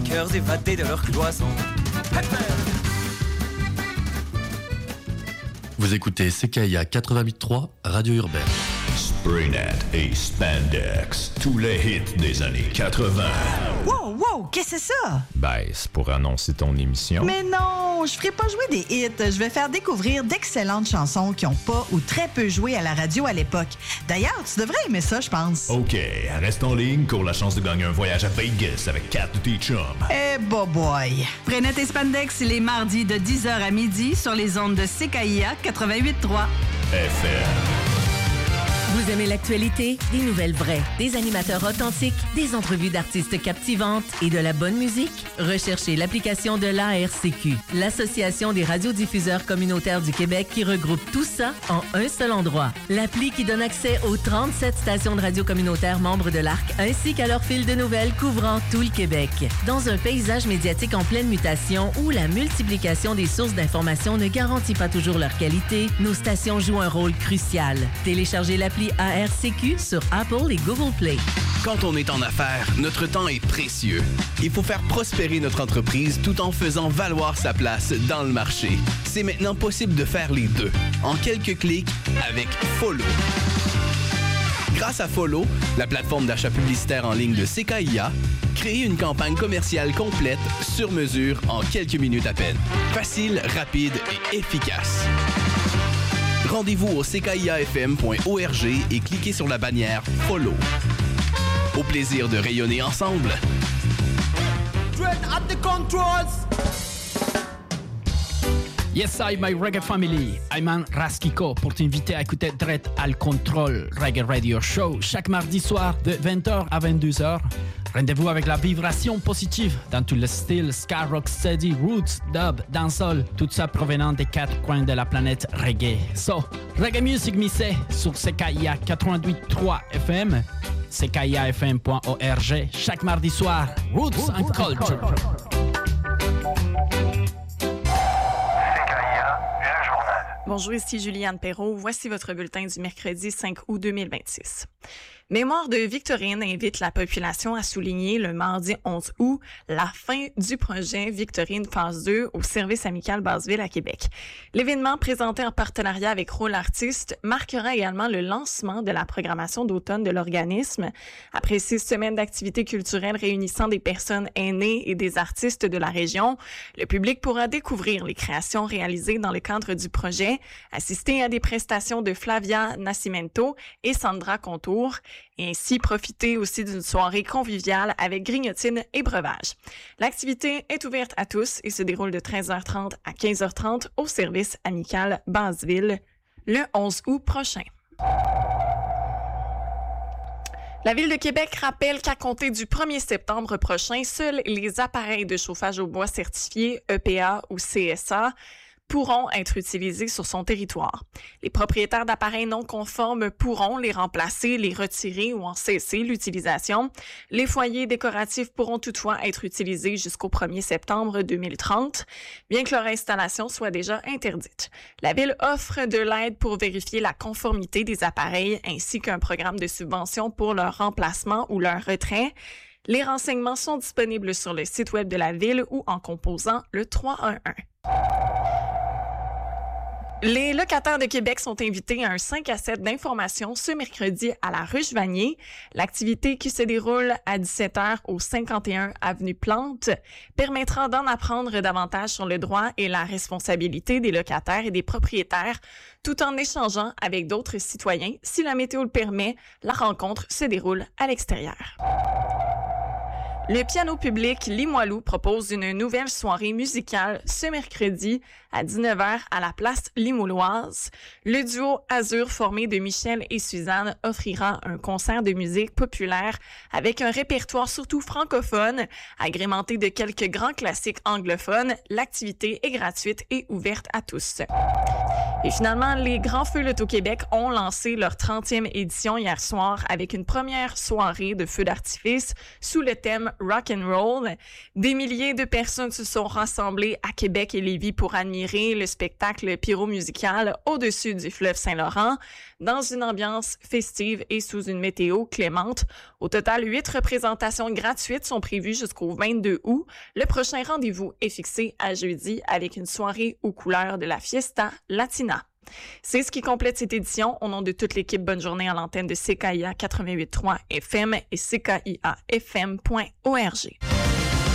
cœurs évadés de leur cloison. Vous écoutez CKIA 88.3, Radio Urbaine. Spraynet et Spandex, tous les hits des années 80. Wow, qu'est-ce que c'est ça? Ben, c'est pour annoncer ton émission. Mais non, je ferai pas jouer des hits. Je vais faire découvrir d'excellentes chansons qui ont pas ou très peu joué à la radio à l'époque. D'ailleurs, tu devrais aimer ça, je pense. OK, reste en ligne, cours la chance de gagner un voyage à Vegas avec 4 de tes chums. Eh, boy. Spraynet et Spandex les mardis de 10h à midi sur les ondes de CKIA 88.3 FM. Vous aimez l'actualité? Des nouvelles vraies, des animateurs authentiques, des entrevues d'artistes captivantes et de la bonne musique? Recherchez l'application de l'ARCQ, l'Association des radiodiffuseurs communautaires du Québec, qui regroupe tout ça en un seul endroit. L'appli qui donne accès aux 37 stations de radio communautaires membres de l'ARC, ainsi qu'à leur fil de nouvelles couvrant tout le Québec. Dans un paysage médiatique en pleine mutation où la multiplication des sources d'informations ne garantit pas toujours leur qualité, nos stations jouent un rôle crucial. Téléchargez l'appli ARCQ sur Apple et Google Play. Quand on est en affaires, notre temps est précieux. Il faut faire prospérer notre entreprise tout en faisant valoir sa place dans le marché. C'est maintenant possible de faire les deux, en quelques clics avec Follow. Grâce à Follow, la plateforme d'achat publicitaire en ligne de CKIA, créez une campagne commerciale complète, sur mesure, en quelques minutes à peine. Facile, rapide et efficace. Rendez-vous au ckiafm.org et cliquez sur la bannière Follow. Au plaisir de rayonner ensemble. Dread at the controls! Yes, I, my reggae family. Ayman Raskiko pour t'inviter à écouter Dread Al Control Reggae Radio Show chaque mardi soir de 20h à 22h. Rendez-vous avec la vibration positive dans tous les styles ska, rocksteady, roots, dub, dancehall, tout ça provenant des 4 coins de la planète reggae. So, reggae music missé sur CKIA 88.3 FM, ckiafm.org, chaque mardi soir, Roots and Culture. Bonjour, ici Juliane Perrault. Voici votre bulletin du mercredi 5 août 2026. Mémoire de Victorine invite la population à souligner le mardi 11 août la fin du projet Victorine phase 2 au service amical Basseville à Québec. L'événement, présenté en partenariat avec Rôle Artiste, marquera également le lancement de la programmation d'automne de l'organisme. Après 6 semaines d'activités culturelles réunissant des personnes aînées et des artistes de la région, le public pourra découvrir les créations réalisées dans le cadre du projet, assister à des prestations de Flavia Nascimento et Sandra Contour, et ainsi profiter aussi d'une soirée conviviale avec grignotines et breuvages. L'activité est ouverte à tous et se déroule de 13h30 à 15h30 au service amical Basseville le 11 août prochain. La Ville de Québec rappelle qu'à compter du 1er septembre prochain, seuls les appareils de chauffage au bois certifiés EPA ou CSA pourront être utilisés sur son territoire. Les propriétaires d'appareils non conformes pourront les remplacer, les retirer ou en cesser l'utilisation. Les foyers décoratifs pourront toutefois être utilisés jusqu'au 1er septembre 2030, bien que leur installation soit déjà interdite. La Ville offre de l'aide pour vérifier la conformité des appareils ainsi qu'un programme de subvention pour leur remplacement ou leur retrait. Les renseignements sont disponibles sur le site web de la Ville ou en composant le 311. Les locataires de Québec sont invités à un 5 à 7 d'information ce mercredi à la Ruche Vanier. L'activité qui se déroule à 17h au 51 avenue Plante permettra d'en apprendre davantage sur le droit et la responsabilité des locataires et des propriétaires tout en échangeant avec d'autres citoyens. Si la météo le permet, la rencontre se déroule à l'extérieur. Le piano public Limoilou propose une nouvelle soirée musicale ce mercredi à 19h à la place Limouloise. Le duo Azur formé de Michel et Suzanne offrira un concert de musique populaire avec un répertoire surtout francophone, agrémenté de quelques grands classiques anglophones. L'activité est gratuite et ouverte à tous. Et finalement, les Grands Feux Loto-Québec ont lancé leur 30e édition hier soir avec une première soirée de feux d'artifice sous le thème Rock and Roll. Des milliers de personnes se sont rassemblées à Québec et Lévis pour admirer le spectacle pyro-musical au-dessus du fleuve Saint-Laurent. dans une ambiance festive et sous une météo clémente. Au total, 8 représentations gratuites sont prévues jusqu'au 22 août. Le prochain rendez-vous est fixé à jeudi avec une soirée aux couleurs de la Fiesta Latina. C'est ce qui complète cette édition. Au nom de toute l'équipe, bonne journée à l'antenne de CKIA 88.3 FM et CKIAFM.org.